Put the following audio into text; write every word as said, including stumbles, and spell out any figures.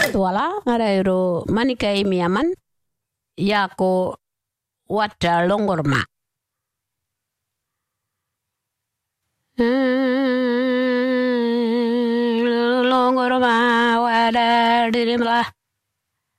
tuala arairo manika imiaman yako wata longorma. Longorma wada dirimla